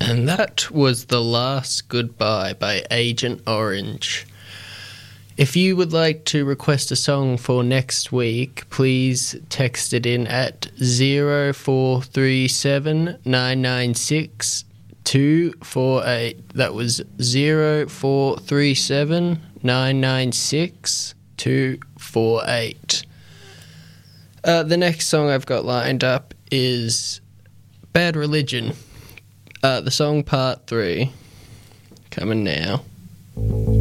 And that was The Last Goodbye by Agent Orange. If you would like to request a song for next week, please text it in at 0437 996 248. That was 0437 996 248. The next song I've got lined up is Bad Religion. The song Part 3, coming now.